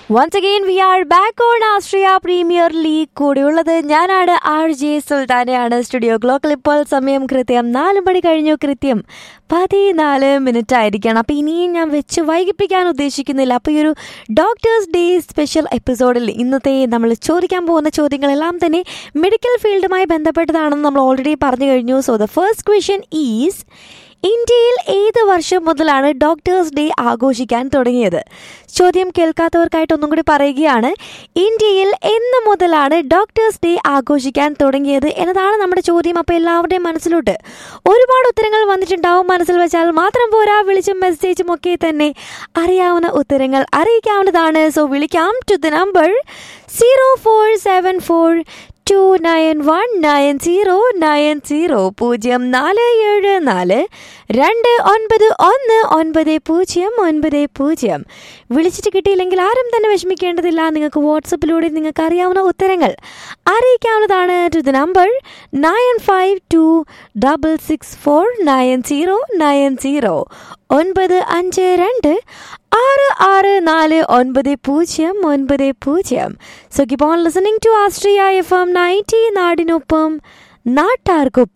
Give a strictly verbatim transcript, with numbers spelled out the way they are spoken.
Once again, we are back on Austria Premier League. കൂടെയുള്ളത് ഞാനാണ് R J സുൽത്താനയാണ്. Studio ക്ലോക്കിൽ ഇപ്പോൾ സമയം കൃത്യം നാല് മണി കഴിഞ്ഞു, കൃത്യം പതിനാല് മിനിറ്റ് ആയിരിക്കണം. അപ്പോൾ ഇനിയും ഞാൻ വെച്ച് വൈകിപ്പിക്കാൻ ഉദ്ദേശിക്കുന്നില്ല. അപ്പോൾ ഈ ഒരു ഡോക്ടേഴ്സ് ഡേ സ്പെഷ്യൽ എപ്പിസോഡിൽ ഇന്നത്തെ നമ്മൾ ചോദിക്കാൻ പോകുന്ന ചോദ്യങ്ങളെല്ലാം തന്നെ മെഡിക്കൽ ഫീൽഡുമായി ബന്ധപ്പെട്ടതാണെന്ന് നമ്മൾ ഓൾറെഡി പറഞ്ഞു കഴിഞ്ഞു. So the first question is, ഇന്ത്യയിൽ ഏത് വർഷം മുതലാണ് ഡോക്ടേഴ്സ് ഡേ ആഘോഷിക്കാൻ തുടങ്ങിയത്? ചോദ്യം കേൾക്കാത്തവർക്കായിട്ട് ഒന്നും കൂടി പറയുകയാണ്. ഇന്ത്യയിൽ എന്ന് മുതലാണ് ഡോക്ടേഴ്സ് ഡേ ആഘോഷിക്കാൻ തുടങ്ങിയത് എന്നതാണ് നമ്മുടെ ചോദ്യം. അപ്പോൾ എല്ലാവരുടെയും മനസ്സിലോട്ട് ഒരുപാട് ഉത്തരങ്ങൾ വന്നിട്ടുണ്ടാവും. മനസ്സിൽ വെച്ചാൽ മാത്രം പോരാ, വിളിച്ചും മെസ്സേജും ഒക്കെ തന്നെ അറിയാവുന്ന ഉത്തരങ്ങൾ അറിയിക്കാവുന്നതാണ്. സോ വിളിക്കാം to the number zero four seven four to nine one nine zero nine zero പൂജ്യം നാല് ഏഴ് നാല് രണ്ട് ഒൻപത് ഒന്ന് ഒൻപത് പൂജ്യം ഒൻപത് പൂജ്യം. വിളിച്ചിട്ട് കിട്ടിയില്ലെങ്കിൽ ആരും തന്നെ വിഷമിക്കേണ്ടതില്ല. നിങ്ങൾക്ക് വാട്സപ്പിലൂടെ നിങ്ങൾക്ക് അറിയാവുന്ന ഉത്തരങ്ങൾ അറിയിക്കാവുന്നതാണ് to the number nine five to double six four nine zero nine zero ഒൻപത് അഞ്ച് രണ്ട് ആറ് ആറ് നാല് ഒൻപത് പൂജ്യം ഒൻപത് പൂജ്യം. So keep on listening to Austria F M ninety, നാടിനൊപ്പം നാട്ടാർക്കൊപ്പം.